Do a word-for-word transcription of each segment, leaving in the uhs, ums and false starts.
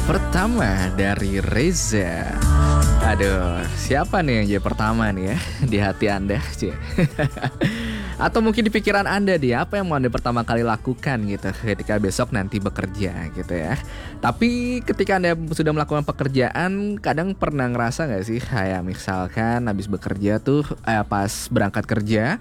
Pertama dari Reza. Aduh, siapa nih yang jadi pertama nih ya di hati Anda, Cie? Atau mungkin di pikiran Anda dia apa yang mau Anda pertama kali lakukan gitu ketika besok nanti bekerja gitu ya. Tapi ketika Anda sudah melakukan pekerjaan, kadang pernah ngerasa gak sih kayak misalkan habis bekerja tuh eh, pas berangkat kerja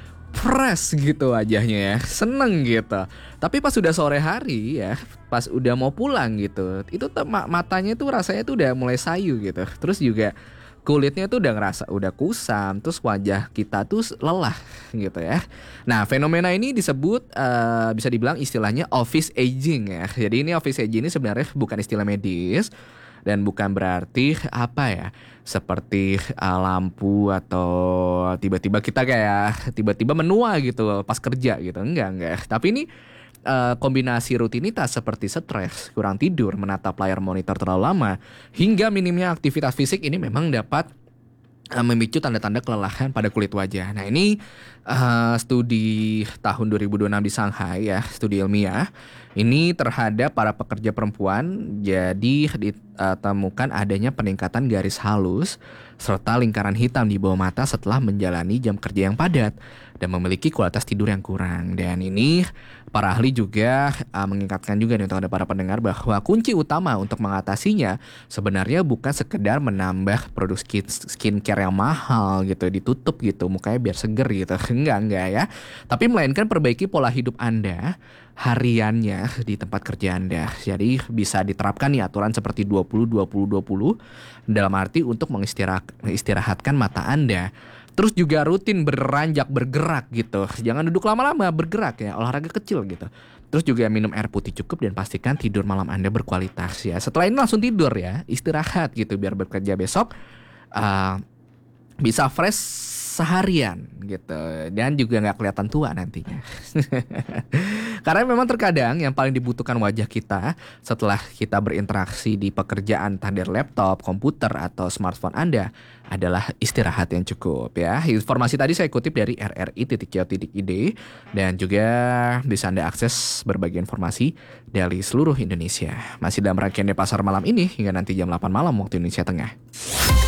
fresh gitu wajahnya ya, seneng gitu. Tapi pas udah sore hari ya, pas udah mau pulang gitu, itu tuh ma- matanya tuh rasanya tuh udah mulai sayu gitu. Terus juga kulitnya tuh udah ngerasa udah kusam, terus wajah kita tuh lelah gitu ya. Nah, fenomena ini disebut eh, bisa dibilang istilahnya office aging ya. Jadi ini office aging ini sebenarnya bukan istilah medis dan bukan berarti apa ya, seperti uh, lampu atau tiba-tiba kita kayak tiba-tiba menua gitu pas kerja gitu. Enggak, enggak. Tapi ini uh, kombinasi rutinitas seperti stres, kurang tidur, menatap layar monitor terlalu lama, hingga minimnya aktivitas fisik ini memang dapat uh, memicu tanda-tanda kelelahan pada kulit wajah. Nah ini uh, studi tahun dua ribu dua puluh enam di Shanghai ya, studi ilmiah. Ini terhadap para pekerja perempuan, jadi ditemukan adanya peningkatan garis halus serta lingkaran hitam di bawah mata setelah menjalani jam kerja yang padat dan memiliki kualitas tidur yang kurang. Dan ini para ahli juga uh, mengingatkan juga nih untuk ada para pendengar bahwa kunci utama untuk mengatasinya sebenarnya bukan sekedar menambah produk skin skincare yang mahal gitu, ditutup gitu mukanya biar seger gitu. Enggak, enggak ya. Tapi melainkan perbaiki pola hidup Anda hariannya di tempat kerja Anda. Jadi bisa diterapkan nih aturan seperti dua puluh dua puluh dua puluh dalam arti untuk mengistirahatkan mata Anda. Terus juga rutin beranjak bergerak gitu. Jangan duduk lama-lama, bergerak ya, olahraga kecil gitu. Terus juga minum air putih cukup dan pastikan tidur malam Anda berkualitas ya. Setelah ini langsung tidur ya, istirahat gitu biar bekerja besok uh, bisa fresh seharian gitu dan juga nggak kelihatan tua nantinya. Karena memang terkadang yang paling dibutuhkan wajah kita setelah kita berinteraksi di pekerjaan entah dari laptop, komputer atau smartphone Anda adalah istirahat yang cukup ya. Informasi tadi saya kutip dari r r i titik co titik i d dan juga bisa Anda akses berbagai informasi dari seluruh Indonesia. Masih dalam rangkaian Pasar Malam ini hingga nanti jam delapan malam waktu Indonesia Tengah.